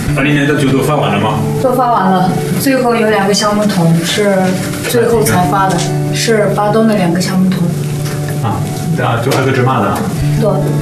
20年的酒都发完了吗？ 都发完了，最后有2个橡木桶是最后才发的，是巴东的2个橡木桶。 就挨个芝麻的。 对，